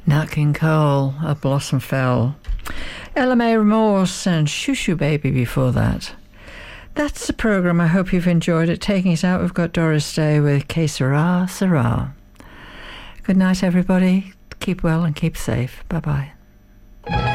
Nat King Cole, A Blossom Fell. LMA Remorse and Shoo Shoo Baby before that. That's the programme. I hope you've enjoyed it. Taking us out, we've got Doris Day with Que Sera, Sera. Good night, everybody. Keep well and keep safe. Bye-bye.